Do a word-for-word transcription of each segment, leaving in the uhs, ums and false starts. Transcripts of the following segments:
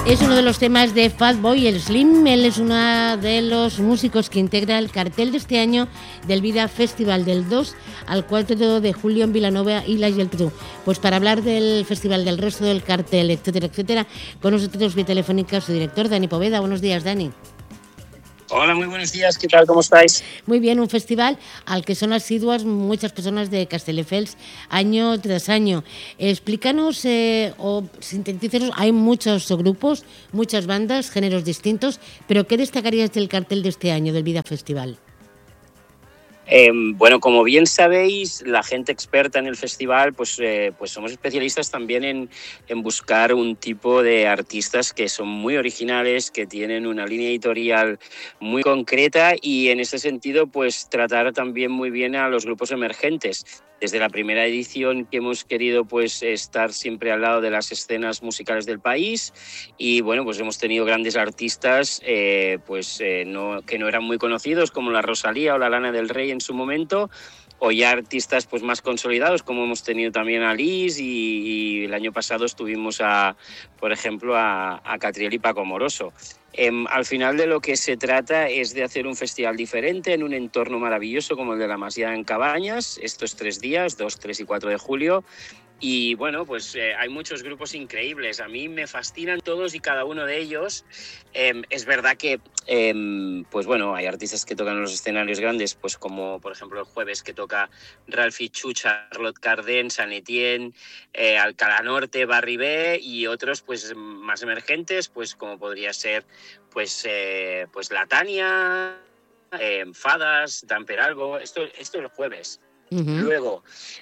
Es uno de los temas de Fatboy Slim. Él es uno de los músicos que integra el cartel de este año del Vida Festival del dos al cuatro de julio en Vilanova y la Geltrú. Pues para hablar del festival, del resto del cartel, etcétera, etcétera, con nosotros vía telefónica su director, Dani Poveda. Buenos días, Dani. Hola, muy buenos días, ¿qué tal? ¿Cómo estáis? Muy bien, un festival al que son asiduas muchas personas de Castelldefels año tras año. Explícanos eh, o sintetícenos, hay muchos grupos, muchas bandas, géneros distintos, pero ¿qué destacarías del cartel de este año, del Vida Festival? Eh, bueno, como bien sabéis, la gente experta en el festival, pues, eh, pues somos especialistas también en, en buscar un tipo de artistas que son muy originales, que tienen una línea editorial muy concreta y en ese sentido, pues tratar también muy bien a los grupos emergentes. Desde la primera edición que hemos querido pues estar siempre al lado de las escenas musicales del país y bueno, pues hemos tenido grandes artistas eh, pues eh, no, que no eran muy conocidos como la Rosalía o la Lana del Rey en su momento, o ya artistas pues más consolidados como hemos tenido también a Liz y, y el año pasado estuvimos a, por ejemplo, a, a Catriel y Paco Moroso. Eh, al final de lo que se trata es de hacer un festival diferente en un entorno maravilloso como el de la Masía en Cabañas, estos tres días, dos, tres y cuatro de julio. Y bueno, pues eh, hay muchos grupos increíbles. A mí me fascinan todos y cada uno de ellos. Eh, es verdad que, eh, pues bueno, hay artistas que tocan en los escenarios grandes, pues como por ejemplo el jueves que toca Ralphie Chu, Charlotte Cardin, San Etienne, eh, Alcalá Norte, Barri B y otros pues más emergentes, pues como podría ser pues, eh, pues La Tania, eh, Fadas, Dan Peralbo. Esto, esto es el jueves. Uh-huh. Luego,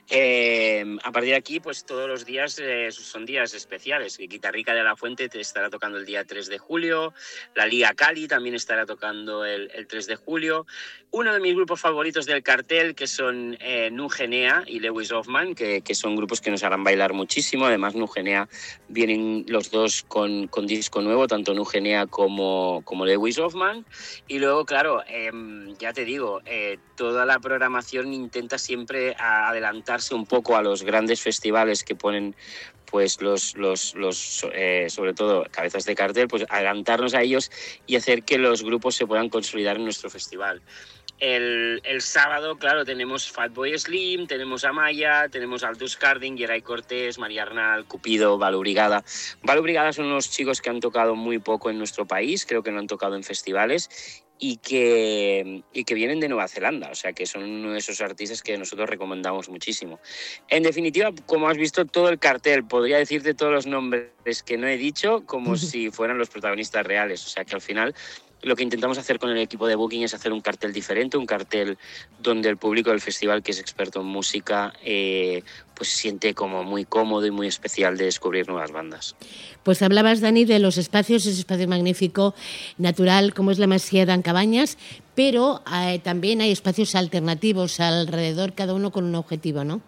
eh, a partir de aquí, pues todos los días eh, son días especiales. Guitarrica de la Fuente te estará tocando el día tres de julio, la Liga Cali también estará tocando el, el tres de julio. Uno de mis grupos favoritos del cartel, que son eh, Nugenea y Lewis Hoffman, que, que son grupos que nos harán bailar muchísimo. Además, Nugenea vienen los dos con, con disco nuevo, tanto Nugenea como, como Lewis Hoffman. Y luego, claro, eh, ya te digo, eh, toda la programación intenta siempre siempre a adelantarse un poco a los grandes festivales que ponen pues los, los, los eh, sobre todo cabezas de cartel, pues adelantarnos a ellos y hacer que los grupos se puedan consolidar en nuestro festival. El, el sábado, claro, tenemos Fatboy Slim, tenemos a Maya, tenemos a Aldous Carding, Geray Cortés, María Arnal, Cupido, Balu Brigada. Balu Brigada son unos chicos que han tocado muy poco en nuestro país, creo que no han tocado en festivales y que, y que vienen de Nueva Zelanda, o sea que son uno de esos artistas que nosotros recomendamos muchísimo. En definitiva, como has visto, todo el cartel, podría decirte todos los nombres que no he dicho como uh-huh. si fueran los protagonistas reales, o sea que al final lo que intentamos hacer con el equipo de Booking es hacer un cartel diferente, un cartel donde el público del festival, que es experto en música, eh, pues se siente como muy cómodo y muy especial de descubrir nuevas bandas. Pues hablabas, Dani, de los espacios, ese espacio magnífico, natural, como es la Masía de Cabañas, pero eh, también hay espacios alternativos alrededor, cada uno con un objetivo, ¿no?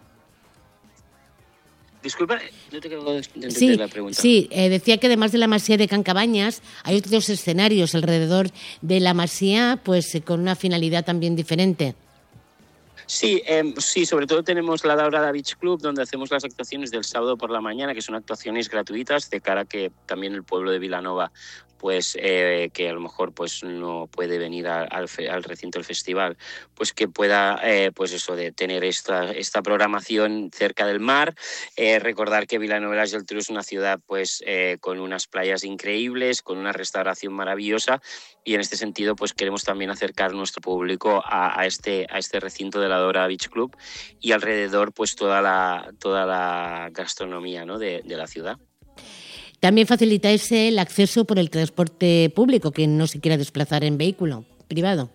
Disculpa, no te quedo de entender sí, la pregunta. Sí, eh, decía que además de la Masía de Can Cabañas, hay otros escenarios alrededor de la Masía, pues eh, con una finalidad también diferente. Sí, eh, sí, sobre todo tenemos la Daurada Beach Club, donde hacemos las actuaciones del sábado por la mañana, que son actuaciones gratuitas, de cara a que también el pueblo de Vilanova, pues eh, que a lo mejor pues no puede venir a, al, al recinto del festival, pues que pueda eh, pues eso de tener esta, esta programación cerca del mar. Eh, recordar que Vilanova y la Geltrú es una ciudad pues eh, con unas playas increíbles, con una restauración maravillosa, y en este sentido pues queremos también acercar nuestro público a, a este a este recinto de la Daurada Beach Club y alrededor pues toda la toda la gastronomía, ¿no? de, de la ciudad. También facilitáis el acceso por el transporte público, que no se quiera desplazar en vehículo privado.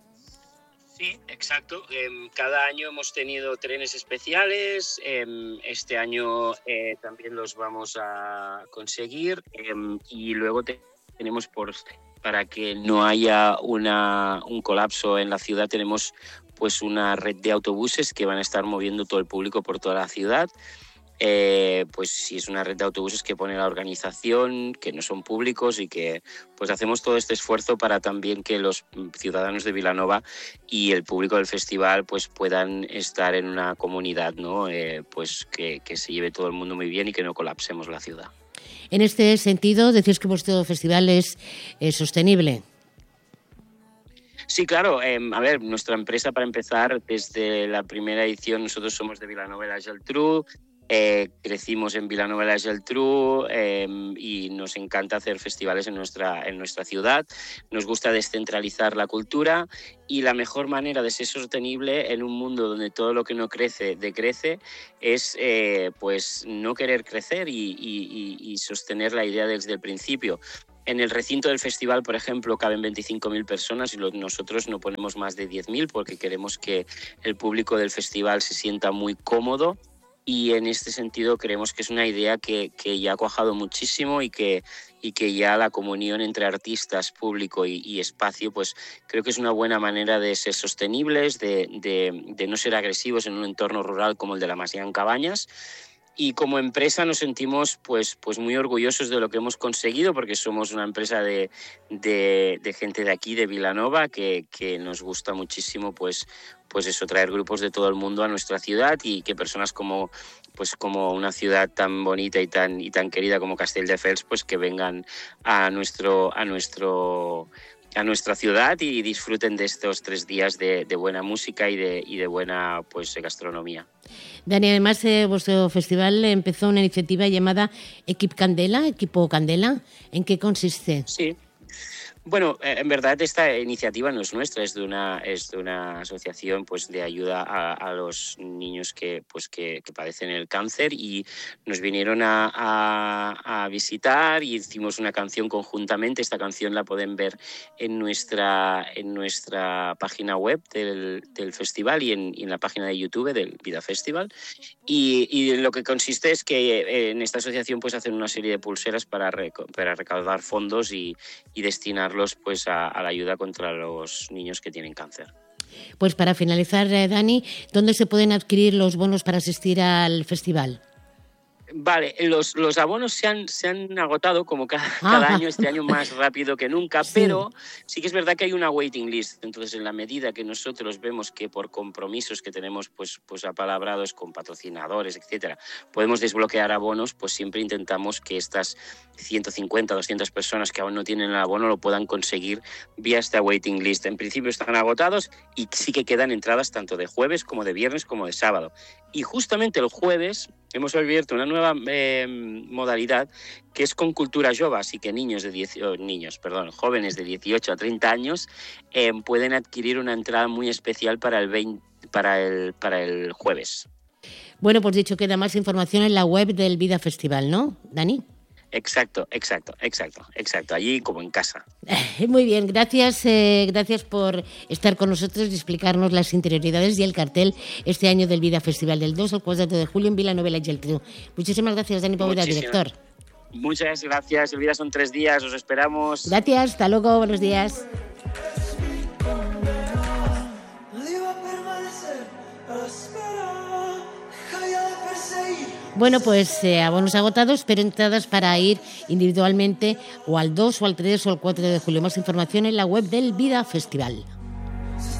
Sí, exacto. Cada año hemos tenido trenes especiales. Este año eh, también los vamos a conseguir. Y luego te, tenemos, por, para que no haya una, un colapso en la ciudad, tenemos pues una red de autobuses que van a estar moviendo todo el público por toda la ciudad. Eh, pues sí, es una red de autobuses que pone la organización, que no son públicos y que pues hacemos todo este esfuerzo para también que los ciudadanos de Vilanova y el público del festival pues puedan estar en una comunidad, ¿no? Eh, pues que, que se lleve todo el mundo muy bien y que no colapsemos la ciudad. En este sentido, decís que vuestro festival es eh, sostenible. Sí, claro. Eh, a ver, nuestra empresa, para empezar, desde la primera edición, nosotros somos de Vilanova i la Geltrú, eh, crecimos en Vilanova i la Geltrú eh, y nos encanta hacer festivales en nuestra, en nuestra ciudad. Nos gusta descentralizar la cultura y la mejor manera de ser sostenible en un mundo donde todo lo que no crece decrece es eh, pues no querer crecer y, y, y sostener la idea desde el principio. En el recinto del festival, por ejemplo, caben veinticinco mil personas y nosotros no ponemos más de diez mil porque queremos que el público del festival se sienta muy cómodo y en este sentido creemos que es una idea que, que ya ha cuajado muchísimo y que, y que ya la comunión entre artistas, público y, y espacio, pues creo que es una buena manera de ser sostenibles, de, de, de no ser agresivos en un entorno rural como el de la Masía en Cabañas. Y como empresa nos sentimos pues, pues muy orgullosos de lo que hemos conseguido porque somos una empresa de, de, de gente de aquí, de Vilanova, que, que nos gusta muchísimo pues, pues eso, traer grupos de todo el mundo a nuestra ciudad y que personas como, pues como una ciudad tan bonita y tan, y tan querida como Castelldefels, pues que vengan a nuestro... A nuestro a nuestra ciudad y disfruten de estos tres días de, de buena música y de, y de buena pues, gastronomía. Dani, además eh, vuestro festival empezó una iniciativa llamada Equip Candela, Equipo Candela. ¿En qué consiste? Sí. Bueno, en verdad esta iniciativa no es nuestra, es de una, es de una asociación pues, de ayuda a, a los niños que, pues, que, que padecen el cáncer y nos vinieron a, a, a visitar y hicimos una canción conjuntamente. Esta canción la pueden ver en nuestra, en nuestra página web del, del festival y en, y en la página de YouTube del Vida Festival. Y, y lo que consiste es que en esta asociación pues, hacen una serie de pulseras para, rec- para recaudar fondos y, y destinar pues a, a la ayuda contra los niños que tienen cáncer. Pues para finalizar, eh, Dani, ¿dónde se pueden adquirir los bonos para asistir al festival? Vale, los, los abonos se han, se han agotado como cada, ah. cada año, este año más rápido que nunca, sí. Pero sí que es verdad que hay una waiting list. Entonces, en la medida que nosotros vemos que por compromisos que tenemos pues, pues apalabrados con patrocinadores, etcétera, podemos desbloquear abonos, pues siempre intentamos que estas ciento cincuenta, doscientas personas que aún no tienen el abono lo puedan conseguir vía esta waiting list. En principio están agotados y sí que quedan entradas tanto de jueves como de viernes como de sábado. Y justamente el jueves hemos abierto una nueva eh, modalidad que es con cultura jove, así que niños de diez, oh, niños, perdón, jóvenes de dieciocho a treinta años eh, pueden adquirir una entrada muy especial para el veinte, para el para el jueves. Bueno, pues dicho, queda más información en la web del Vida Festival, ¿no, Dani? Exacto, exacto, exacto, exacto, allí como en casa. Muy bien, gracias, eh, gracias por estar con nosotros y explicarnos las interioridades y el cartel este año del Vida Festival del dos al cuatro de julio en Vilanova i la Geltrú. Muchísimas gracias, Dani Poveda, director. Muchas gracias, el Vida son tres días, os esperamos. Gracias, hasta luego, buenos días. Bueno, pues eh, abonos agotados, pero entradas para ir individualmente o al dos o al tres o al cuatro de julio. Más información en la web del Vida Festival.